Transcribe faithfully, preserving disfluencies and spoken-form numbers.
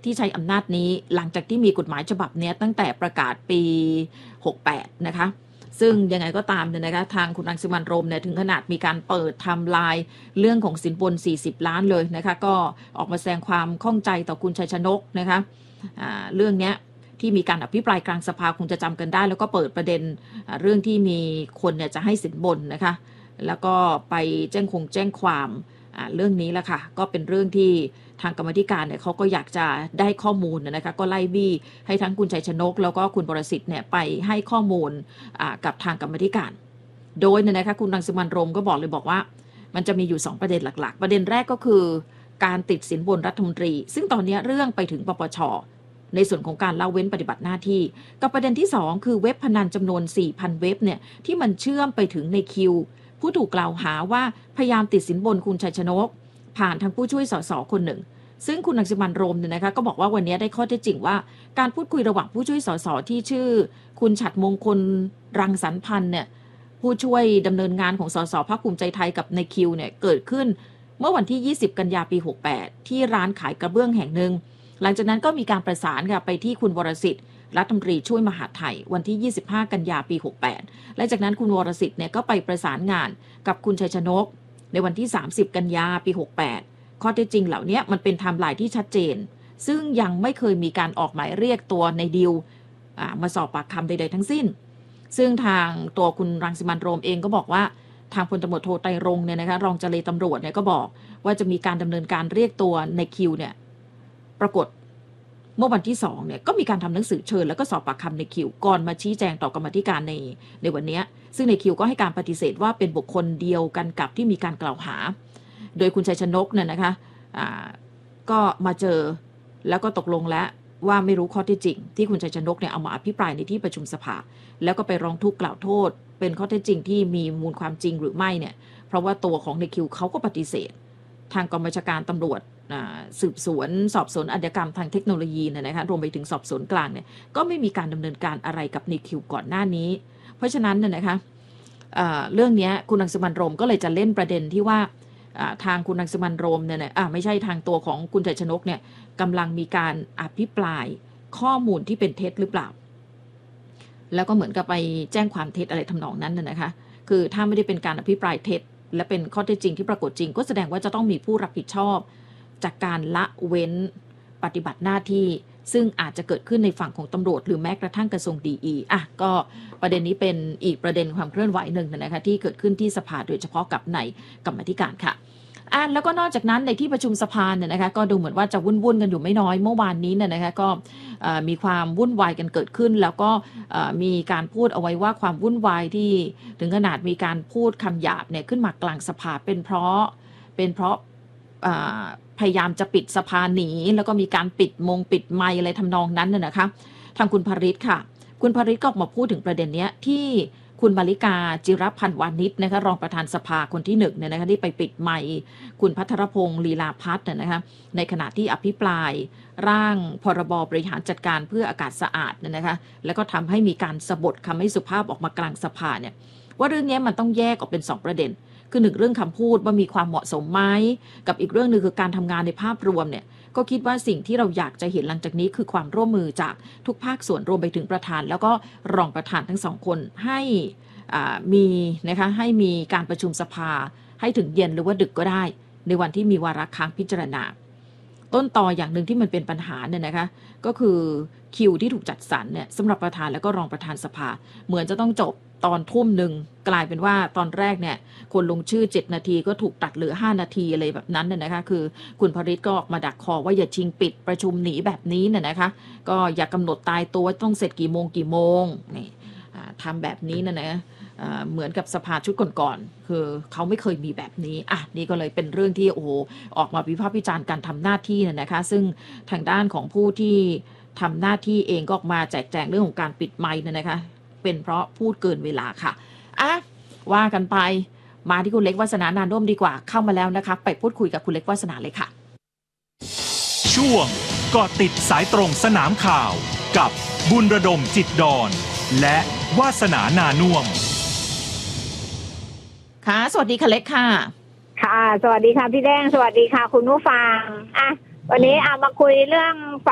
ที่ใช้อำนาจนี้หลังจากที่มีกฎหมายฉบับนี้ตั้งแต่ประกาศปีหกสิบแปดนะคะซึ่งยังไงก็ตามเนี่ยนะคะทางคุณรังสิมันต์โรมเนี่ยถึงขนาดมีการเปิดไทม์ไลน์เรื่องของสินบนสี่สิบล้านเลยนะคะก็ออกมาแสดงความข้องใจต่อคุณชัยชนกนะคะอ่าเรื่องเนี้ยที่มีการอภิปรายกลางสภาคงจะจำกันได้แล้วก็เปิดประเด็นเรื่องที่มีคนเนี่ยจะให้สินบนนะคะแล้วก็ไปแจ้งคงแจ้งความเรื่องนี้แหละค่ะก็เป็นเรื่องที่ทางกรรมธิการเนี่ยเขาก็อยากจะได้ข้อมูลนะคะก็ไล่บี้ให้ทั้งคุณชัยชนกแล้วก็คุณบรสิทธิ์เนี่ยไปให้ข้อมูลกับทางกรรมธิการโดยเนี่ยนะคะคุณรังสิมันต์โรมก็บอกเลยบอกว่ามันจะมีอยู่สองประเด็นหลักๆประเด็นแรกก็คือการติดสินบนรัฐมนตรีซึ่งตอนนี้เรื่องไปถึงปปช.ในส่วนของการละเว้นปฏิบัติหน้าที่กับประเด็นที่สองคือเว็บพนันจำนวน สี่พัน เว็บเนี่ยที่มันเชื่อมไปถึงในคิวผู้ถูกกล่าวหาว่าพยายามติดสินบนคุณชัยชนกผ่านทางผู้ช่วยสสคนหนึ่งซึ่งคุณรังสิมันต์โรมเนี่ยนะคะก็บอกว่าวันนี้ได้ข้อเท็จจริงว่าการพูดคุยระหว่างผู้ช่วยสสที่ชื่อคุณฉัตรมงคลรังสรรค์พันธ์เนี่ยผู้ช่วยดำเนินงานของสสพรรคภูมิใจไทยกับในคิวเนี่ยเกิดขึ้นเมื่อวันที่ยี่สิบกันยายนปีหกสิบแปดที่ร้านขายกระเบื้องแห่งหนึ่งหลังจากนั้นก็มีการประสานค่ะไปที่คุณวรสิทธิ์รัฐมนตรีช่วยมหาดไทยวันที่ยี่สิบห้ากันยายนปีหกสิบแปดและจากนั้นคุณวรสิทธิ์เนี่ยก็ไปประสานงานกับคุณชัยชนกในวันที่สามสิบกันยายนปีหกสิบแปดข้อเท็จจริงเหล่านี้มันเป็นไทม์ไลน์ที่ชัดเจนซึ่งยังไม่เคยมีการออกหมายเรียกตัวในดิวมาสอบปากคำใดๆทั้งสิ้นซึ่งทางตัวคุณรังสิมันต์โรมเองก็บอกว่าทางพลตำรวจโทไตรรงค์เนี่ยนะคะรองเจรตำรวจเนี่ยก็บอกว่าจะมีการดำเนินการเรียกตัวในคิวเนี่ยปรากฏเมื่อวันที่สองเนี่ยก็มีการทำหนังสือเชิญแล้วก็สอบปากคำในคิวก่อนมาชี้แจงต่อกรรมธิการในในวันนี้ซึ่งในคิวก็ให้การปฏิเสธว่าเป็นบุคคลเดียวกันกับที่มีการกล่าวหาโดยคุณชัยชนกเนี่ยนะคะก็มาเจอแล้วก็ตกลงแล้วว่าไม่รู้ข้อเท็จจริงที่คุณชัยชนกเนี่ยเอามาอภิปรายในที่ประชุมสภาแล้วก็ไปร้องทุกข์กล่าวโทษเป็นข้อเท็จจริงที่มีมูลความจริงหรือไม่เนี่ยเพราะว่าตัวของในคิวเขาก็ปฏิเสธทางกองบัญชาการตำรวจสืบสวนสอบสวนอาชญากรรมทางเทคโนโลยีเนี่ยนะคะรวมไปถึงสอบสวนกลางเนี่ยก็ไม่มีการดำเนินการอะไรกับในคิวก่อนหน้านี้เพราะฉะนั้นเนี่ยนะคะเอ่อเรื่องนี้คุณรังสิมันต์โรมก็เลยจะเล่นประเด็นที่ว่าทางคุณรังสิมันต์โรมเนี่ยอ่ะไม่ใช่ทางตัวของคุณชัยชนกเนี่ยกำลังมีการอภิปรายข้อมูลที่เป็นเท็จหรือเปล่าแล้วก็เหมือนกับไปแจ้งความเท็จอะไรทำนองนั้นน่ะนะคะคือถ้าไม่ได้เป็นการอภิปรายเท็จและเป็นข้อเท็จจริงที่ปรากฏจริงก็แสดงว่าจะต้องมีผู้รับผิดชอบจากการละเว้นปฏิบัติหน้าที่ซึ่งอาจจะเกิดขึ้นในฝั่งของตำรวจหรือแม้กระทั่งกระทรวงดีอีอ่ะก็ประเด็นนี้เป็นอีกประเด็นความเคลื่อนไหวหนึ่งนะคะที่เกิดขึ้นที่สภาโดยเฉพาะกับในกรรมาธิการค่ะอ่ะแล้วก็นอกจากนั้นในที่ประชุมสภาเนี่ยนะคะก็ดูเหมือนว่าจะวุ่นๆกันอยู่ไม่น้อยเมื่อวานนี้เนี่ยนะคะก็มีความวุ่นวายกันเกิดขึ้นแล้วก็มีการพูดเอาไว้ว่าความวุ่นวายที่ถึงขนาดมีการพูดคำหยาบเนี่ยขึ้นมากลางสภาเป็นเพราะเป็นเพราะพยายามจะปิดสภาหนีแล้วก็มีการปิดมงปิดไมค์อะไรทำนองนั้นน่ะนะคะทางคุณภริษค่ะคุณภริษก็ออกมาพูดถึงประเด็นนี้ที่คุณมาริกาจิรพันธ์วานิชนะคะรองประธานสภาคนที่หนึ่งเนี่ยนะคะที่ไปปิดไมค์คุณภัทรพงศ์ลีลาพัฒน์เนี่ยนะคะในขณะที่อภิปรายร่างพรบบริหารจัดการเพื่ออากาศสะอาดเนี่ยนะคะแล้วก็ทำให้มีการสบถคำไม่สุภาพออกมากลางสภาเนี่ยว่าเรื่องนี้มันต้องแยกออกเป็นสองประเด็นคือหนึ่งเรื่องคำพูดว่ามีความเหมาะสมไหมกับอีกเรื่องนึงคือการทำงานในภาพรวมเนี่ยก็คิดว่าสิ่งที่เราอยากจะเห็นหลังจากนี้คือความร่วมมือจากทุกภาคส่วนรวมไปถึงประธานแล้วก็รองประธานทั้งสองคนให้มีนะคะให้มีการประชุมสภาให้ถึงเย็นหรือว่าดึกก็ได้ในวันที่มีวาระค้างพิจารณาต้นตออย่างหนึ่งที่มันเป็นปัญหาเนี่ยนะคะก็คือคิวที่ถูกจัดสรรเนี่ยสำหรับประธานแล้วก็รองประธานสภาเหมือนจะต้องจบตอนทุ่มหนึ่งกลายเป็นว่าตอนแรกเนี่ยคนลงชื่อเจ็ดนาทีก็ถูกตัดเหลือห้านาทีอะไรแบบนั้นเนี่ยนะคะคือคุณภริษก็ออกมาดักคอว่าอย่าชิงปิดประชุมหนีแบบนี้เนี่ยนะคะก็อย่ากำหนดตายตัวต้องเสร็จกี่โมงกี่โมงนี่ทำแบบนี้นะนะเหมือนกับสภาชุดก่อนๆคือเขาไม่เคยมีแบบนี้อ่ะนี่ก็เลยเป็นเรื่องที่โอ้โหออกมาวิพากษ์วิจารณ์การทำหน้าที่เนี่ยนะคะซึ่งทางด้านของผู้ที่ทำหน้าที่เองก็ออกมาแจกแจงเรื่องของการปิดไมค์เนี่ยนะคะเป็นเพราะพูดเกินเวลาค่ะอ่ะว่ากันไปมาที่คุณเล็กวาสนานานุ่มดีกว่าเข้ามาแล้วนะคะไปพูดคุยกับคุณเล็กวาสนาเลยค่ะช่วงเกาะติดสายตรงสนามข่าวกับบุญระดมจิตดอนและวาสนานานุ่มค่ะสวัสดีค่ะเล็กค่ะค่ะสวัสดีค่ะพี่แดงสวัสดีค่ะคุณผู้ฟังอ่ะวันนี้เอามาคุยเรื่อง